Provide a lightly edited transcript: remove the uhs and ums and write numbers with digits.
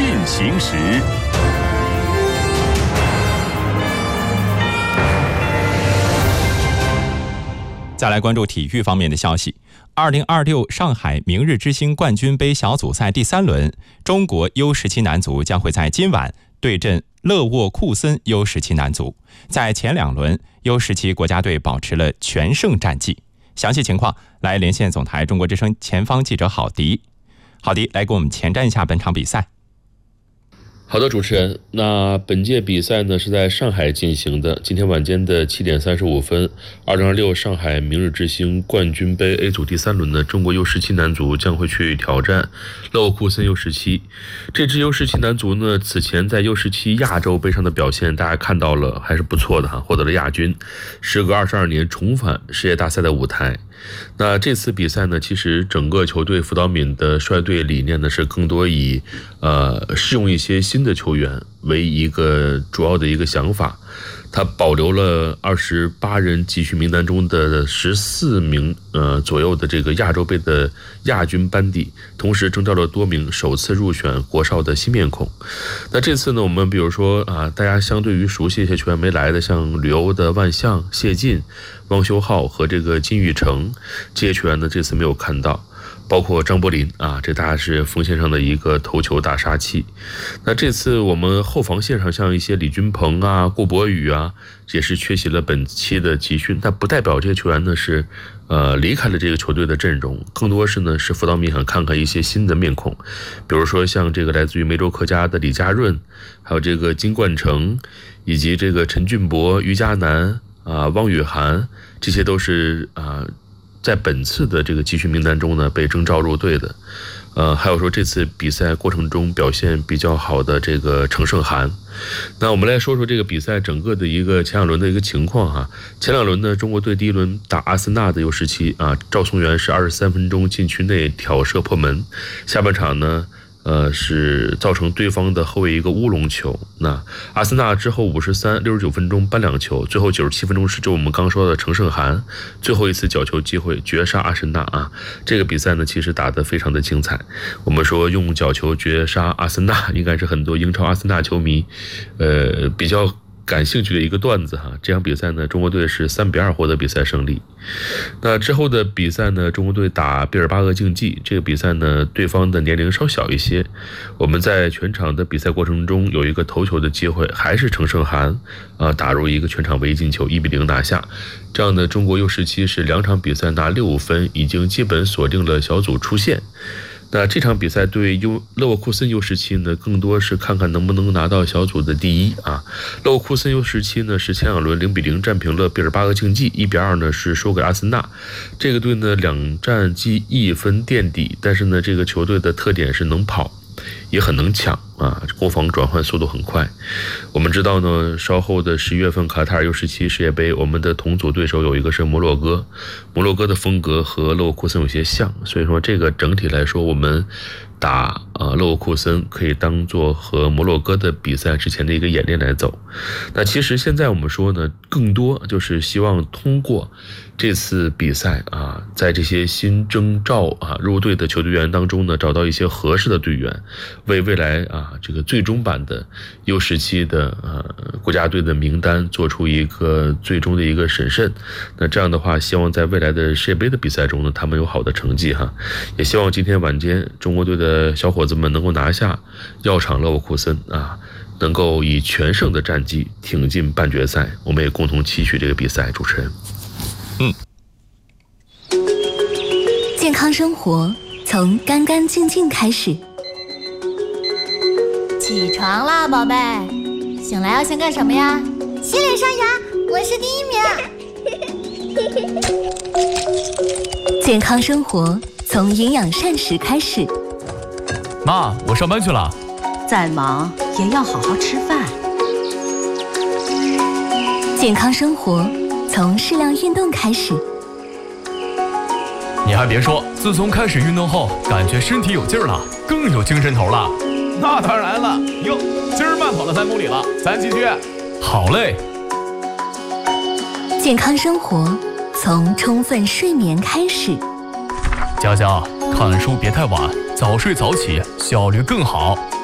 行时。 再来关注体育方面的消息。2026上海明日之星冠军杯小组赛第3轮，中国 U17 男足将会在今晚对阵勒沃库森 U17 男足。在前2轮 ，U17 国家队保持了全胜战绩。详细情况来连线总台中国之声前方记者郝迪。郝迪来给我们前瞻一下本场比赛。 好的，主持人，那本届比赛呢是在上海进行的。今天晚间的7点35分，2026上海明日之星冠军杯 A 组第3轮的中国 U17 男足将会去挑战勒沃库森 U17。这支 U17 男足呢，此前在 U17 亚洲杯上的表现，大家看到了还是不错的哈，获得了亚军，时隔22年重返世界大赛的舞台。那这次比赛呢，其实整个球队辅导闵的率队理念呢是更多以试用一些新的球员为一个主要的一个想法。他保留了28人集训名单中的14名左右的这个亚洲杯的亚军班底，同时征召了多名首次入选国少的新面孔。那这次呢，我们比如说大家相对于熟悉一些球员没来的，像旅欧的万象、谢晋、汪修浩和这个金宇成，这些球员呢这次没有看到。包括张伯林这大家是锋线上的一个头球大杀器。那这次我们后防线上像一些李君鹏顾博宇也是缺席了本期的集训，但不代表这些球员呢是离开了这个球队的阵容，更多是辅导闵想看看一些新的面孔，比如说像这个来自于梅州客家的李家润，还有这个金冠成，以及这个陈俊博、于嘉南汪雨涵，这些都是在本次的这个集训名单中呢被征召入队的。还有说这次比赛过程中表现比较好的这个程胜涵。那我们来说说这个比赛整个的一个前2轮的一个情况前2轮呢，中国队第1轮打阿森纳的 U17赵松元是23分钟禁区内挑射破门，下半场呢是造成对方的后卫一个乌龙球。那阿森纳之后53、69分钟扳2球，最后97分钟是就我们刚说的程胜涵最后一次角球机会绝杀阿森纳这个比赛呢其实打得非常的精彩。我们说用角球绝杀阿森纳，应该是很多英超阿森纳球迷比较感兴趣的一个段子这场比赛呢，中国队是3-2获得比赛胜利。那之后的比赛呢，中国队打毕尔巴鄂竞技，这个比赛呢，对方的年龄稍小一些。我们在全场的比赛过程中有一个头球的机会，还是程胜涵打入一个全场唯一进球，1-0拿下。这样的中国 U17 是2场比赛拿6分，已经基本锁定了小组出线。那这场比赛对勒沃库森 U17 呢，更多是看看能不能拿到小组的第1勒沃库森 U17 呢是前2轮0-0战平了毕尔巴鄂竞技，1-2呢是输给阿森纳。这个队呢2战积1分垫底，但是呢这个球队的特点是能跑，也很能抢攻防转换速度很快。我们知道呢，稍后的11月份卡塔尔 U17 世界杯，我们的同组对手有一个是摩洛哥，摩洛哥的风格和勒沃库森有些像，所以说这个整体来说，我们打勒沃库森可以当做和摩洛哥的比赛之前的一个演练来走。那其实现在我们说呢，更多就是希望通过这次比赛在这些新征召入队的球队员当中呢，找到一些合适的队员，为未来这个最终版的 U17 的国家队的名单做出一个最终的一个审慎。那这样的话，希望在未来的世界杯的比赛中呢，他们有好的成绩也希望今天晚间中国队的小伙子们能够拿下药厂勒沃库森能够以全胜的战绩挺进半决赛。我们也共同期许这个比赛。主持人， 健康生活从干干净净开始。 起床啦，宝贝！醒来要先干什么呀？ 洗脸刷牙，我是第1名。 健康生活从营养膳食开始。 妈，我上班去了。 再忙也要好好吃饭。 健康生活从适量运动开始。 你还别说，自从开始运动后，感觉身体有劲儿了，更有精神头了。 那当然了，哟，今儿慢跑了3公里了，咱继续。 好嘞。 健康生活从充分睡眠开始。 佳佳，看书别太晚，早睡早起，效率更好。